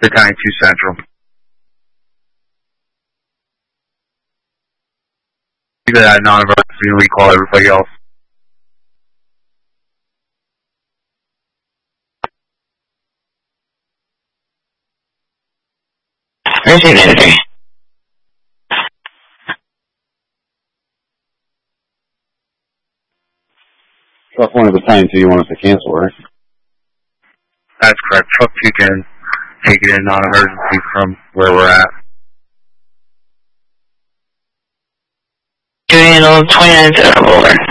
Battalion 2 Central. You got that non-emergency, we call everybody else. Roger, editor. Truck 1 of Battalion 2, you want us to cancel, right? That's correct. Truck 2 can take it in non-emergency from where we're at. Handle 29 over.